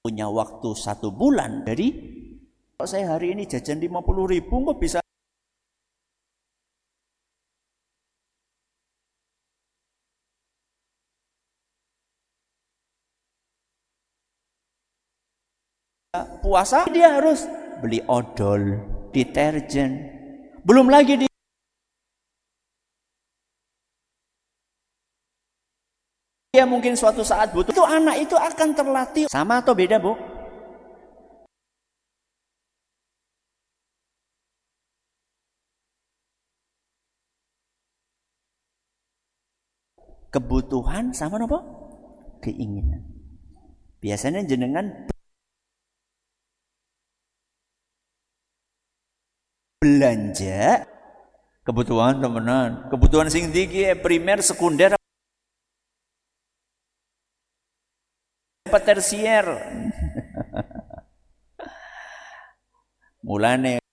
punya waktu 1 bulan. Jadi kalau saya hari ini jajan 50.000 kok bisa puasa, dia harus beli odol, deterjen, belum lagi dia mungkin suatu saat butuh. Itu anak itu akan terlatih. Sama atau beda, Bu? Kebutuhan sama apa? Keinginan. Biasanya jenengan belanja kebutuhan temenan, kebutuhan sing tinggi primer, sekunder, tersier. Mulane